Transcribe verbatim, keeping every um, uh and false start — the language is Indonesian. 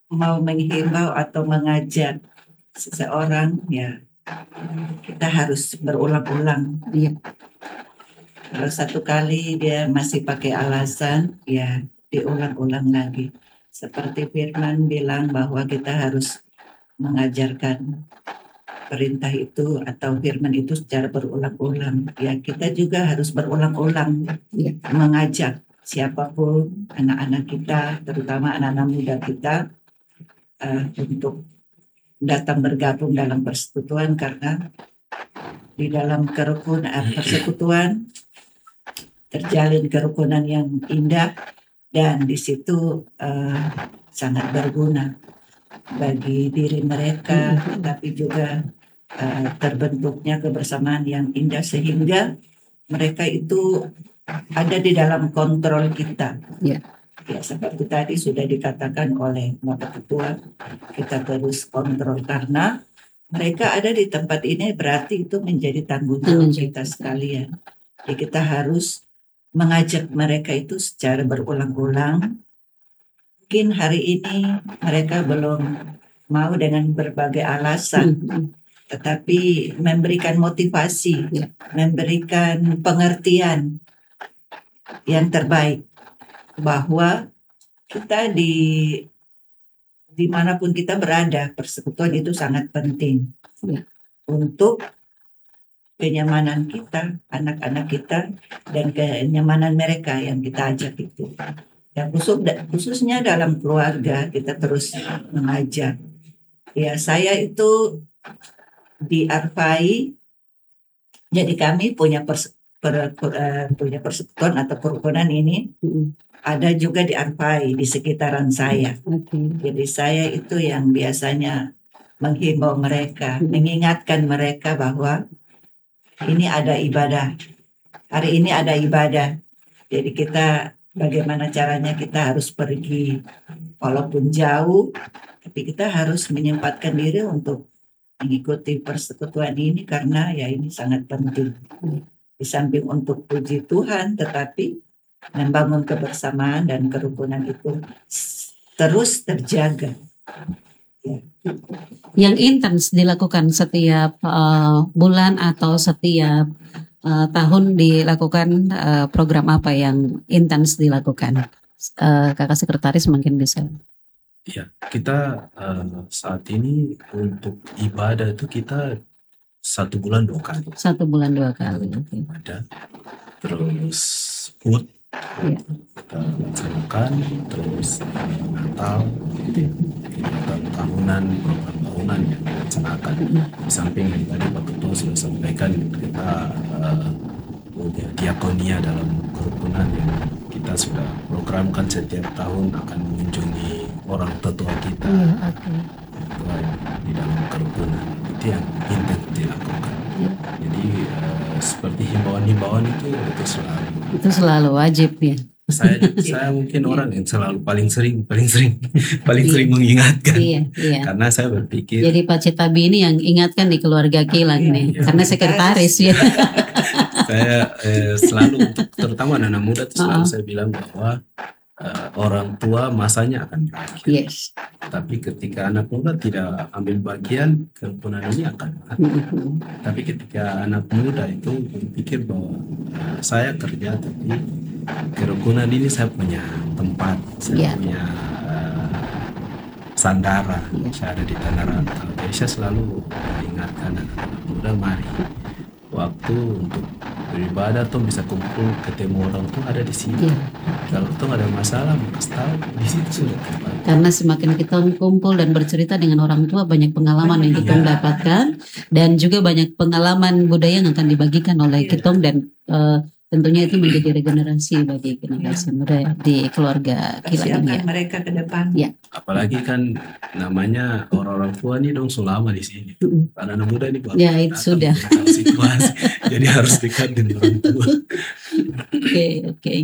mau menghimbau atau mengajak seseorang, ya kita harus berulang-ulang. Iya. Kalau satu kali dia masih pakai alasan, ya diulang-ulang lagi. Seperti Firman bilang bahwa kita harus mengajarkan perintah itu atau firman itu secara berulang-ulang. Ya kita juga harus berulang-ulang Iya. mengajak siapapun, anak-anak kita, terutama anak-anak muda kita, uh, untuk datang bergabung dalam persekutuan, karena di dalam kerukunan persekutuan terjalin kerukunan yang indah, dan di situ uh, sangat berguna bagi diri mereka, tetapi juga uh, terbentuknya kebersamaan yang indah sehingga mereka itu ada di dalam kontrol kita. Ya. Ya, seperti tadi sudah dikatakan oleh Bapak Ketua, kita terus kontrol karena mereka ada di tempat ini, berarti itu menjadi tanggung jawab kita sekalian. Jadi kita harus mengajak mereka itu secara berulang-ulang. Mungkin hari ini mereka belum mau dengan berbagai alasan, tetapi memberikan motivasi, ya, memberikan pengertian yang terbaik bahwa kita di dimanapun kita berada, persekutuan itu sangat penting, ya, untuk kenyamanan kita, anak-anak kita, dan kenyamanan mereka yang kita ajak itu. Ya, khusus, khususnya dalam keluarga kita terus mengajak. Ya, saya itu di Arfai, jadi kami punya pers, per, per, uh, punya persekutuan atau kerukunan ini, ada juga di Arfai di sekitaran saya. Okay. Jadi saya itu yang biasanya menghimbau mereka, mengingatkan mereka bahwa ini ada ibadah, hari ini ada ibadah. Jadi kita bagaimana caranya kita harus pergi walaupun jauh, tapi kita harus menyempatkan diri untuk mengikuti persekutuan ini karena ya ini sangat penting. Di samping untuk puji Tuhan, tetapi membangun kebersamaan dan kerukunan itu terus terjaga. Ya. Yang intens dilakukan setiap uh, bulan atau setiap uh, tahun dilakukan uh, program apa yang intens dilakukan? Uh, Kakak Sekretaris mungkin bisa. Ya, kita uh, saat ini untuk ibadah itu kita satu bulan dua kali. Satu bulan dua kali. Okay. Ada. Terus food, ya, kita laksanakan, terus Natal, kegiatan tahunan, program tahunan yang dilaksanakan. Di samping yang tadi Pak Ketua sudah sampaikan, kita uh, punya diakonia dalam kerukunan yang kita sudah programkan setiap tahun akan mengunjungi orang tetua kita, ya, okay, di dalam kerukunan. Itu yang intens dilakukan. Ya. Jadi uh, seperti himbauan-himbauan itu itu selalu. Itu selalu wajib ya. Saya saya mungkin orang yang selalu paling sering paling sering paling iya. sering mengingatkan. Iya, iya. Karena saya berpikir. Jadi Pak Citabi ini yang ingatkan di keluarga Kilang iya, nih, iya, karena sekretaris ya. Saya eh, selalu untuk terutama anak-anak muda selalu uh-uh. saya bilang bahwa uh, orang tua masanya akan berakhir. Yes. Tapi ketika anak muda tidak ambil bagian, kerukunan ini akan mati. Mm-hmm. Tapi ketika anak muda itu berpikir bahwa uh, saya kerja tapi kerukunan ini saya punya tempat, saya yeah. punya uh, sandara, yeah. saya ada di tanah rantau. Jadi saya selalu mengingatkan anak-anak muda, mari waktu untuk beribadah tuh bisa kumpul ketemu orang tuh ada di sini. Yeah. Kalau tuh ada masalah maka tahu di situ sudah tempat. Karena semakin kita kumpul dan bercerita dengan orang tua, banyak pengalaman yang kita yeah. dapatkan, dan juga banyak pengalaman budaya yang akan dibagikan oleh yeah. kita, dan uh, tentunya itu menjadi regenerasi bagi generasi muda di keluarga Kilang ya. Mereka ke depan. Ya. Apalagi kan namanya orang-orang tua nih dong selama di sini. Karena anak muda ini baru. Ya itu sudah. Situasi, jadi harus dekat dengan orang tua. Oke, oke.